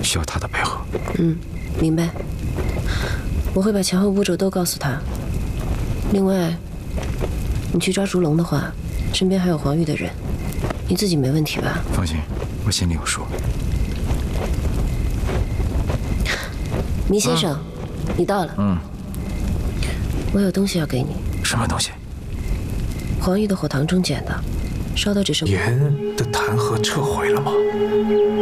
需要他的配合。 明白。我会把前后步骤都告诉他。另外，你去抓烛龙的话，身边还有黄玉的人，你自己没问题吧？ 放心，我心里有数。 倪先生，你到了。我有东西要给你。 什么东西？ 黄玉的火塘中捡的，烧到只剩盐的弹劾撤回了吗？